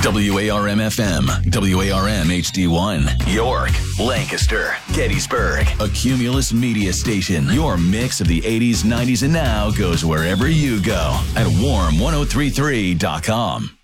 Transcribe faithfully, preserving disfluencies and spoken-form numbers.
W A R M F M, W A R M H D one, York, Lancaster, Gettysburg, a Cumulus media station. Your mix of the eighties, nineties, and now goes wherever you go at warm ten thirty-three dot com.